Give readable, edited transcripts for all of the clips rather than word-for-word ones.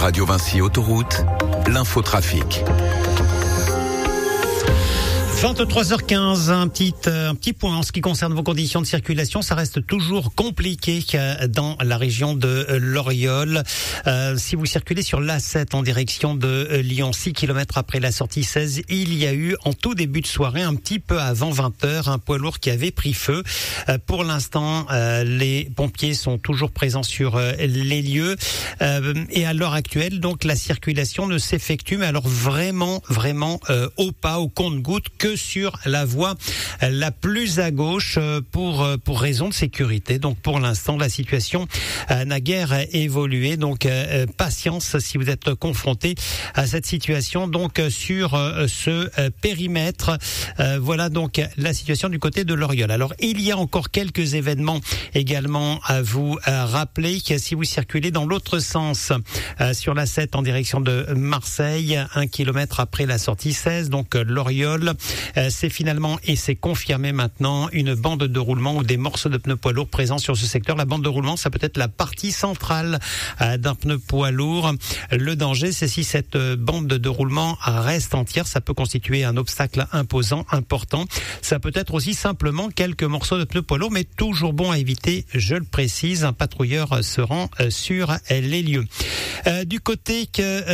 Radio Vinci Autoroute, l'infotrafic. 23h15, un petit point en ce qui concerne vos conditions de circulation. Ça reste toujours compliqué dans la région de l'Oriol. Si vous circulez sur l'A7 en direction de Lyon, 6 km après la sortie 16, il y a eu en tout début de soirée, un petit peu avant 20h, un poids lourd qui avait pris feu. Pour l'instant, les pompiers sont toujours présents sur les lieux. Et à l'heure actuelle, donc la circulation ne s'effectue, mais alors vraiment au pas, au compte-gouttes, que sur la voie la plus à gauche pour raison de sécurité. Donc pour l'instant, la situation n'a guère évolué. Donc patience si vous êtes confronté à cette situation. Donc sur ce périmètre, voilà donc la situation du côté de l'Oriol. Alors il y a encore quelques événements également à vous rappeler. Si vous circulez dans l'autre sens sur la 7 en direction de Marseille, 1 kilomètre après la sortie 16, donc l'Oriol, c'est finalement, et c'est confirmé maintenant, une bande de roulement ou des morceaux de pneus poids lourds présents sur ce secteur. La bande de roulement, ça peut être la partie centrale d'un pneu poids lourd. Le danger, c'est si cette bande de roulement reste entière, ça peut constituer un obstacle imposant, important. Ça peut être aussi simplement quelques morceaux de pneus poids lourds, mais toujours bon à éviter, je le précise. Un patrouilleur se rend sur les lieux. Du côté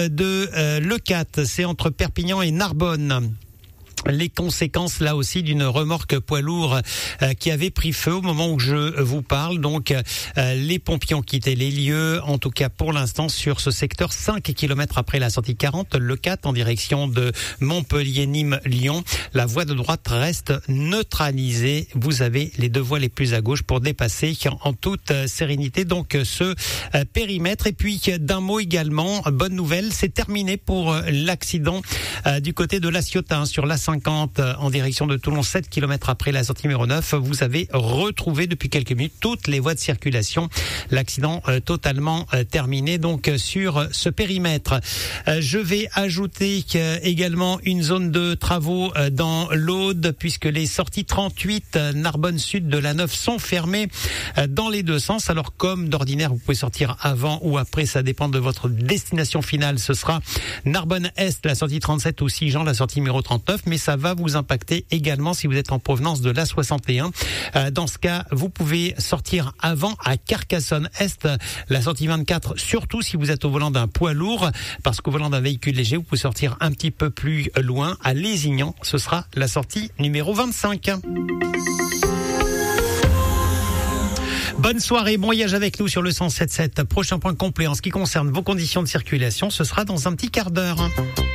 de Leucate, c'est entre Perpignan et Narbonne. Les conséquences là aussi d'une remorque poids lourd qui avait pris feu au moment où je vous parle. Donc les pompiers ont quitté les lieux, en tout cas pour l'instant sur ce secteur, 5 km après la sortie 40, Leucate en direction de Montpellier, Nîmes, Lyon. La voie de droite reste neutralisée. Vous avez les deux voies les plus à gauche pour dépasser en toute sérénité donc ce périmètre. Et puis d'un mot également, bonne nouvelle, c'est terminé pour l'accident du côté de La Ciotat sur la 50 en direction de Toulon, 7 km après la sortie numéro 9. Vous avez retrouvé depuis quelques minutes toutes les voies de circulation. L'accident totalement terminé donc sur ce périmètre. Je vais ajouter également une zone de travaux dans l'Aude puisque les sorties 38 Narbonne Sud de la 9 sont fermées dans les deux sens. Alors comme d'ordinaire, vous pouvez sortir avant ou après, ça dépend de votre destination finale. Ce sera Narbonne Est, la sortie 37 ou Sigean, la sortie numéro 39, mais ça va vous impacter également si vous êtes en provenance de l'A61. Dans ce cas, vous pouvez sortir avant à Carcassonne Est, la sortie 24, surtout si vous êtes au volant d'un poids lourd, parce qu'au volant d'un véhicule léger, vous pouvez sortir un petit peu plus loin à Lézignan. Ce sera la sortie numéro 25. Bonne soirée, bon voyage avec nous sur le 107.7. Prochain point complet en ce qui concerne vos conditions de circulation, ce sera dans un petit quart d'heure.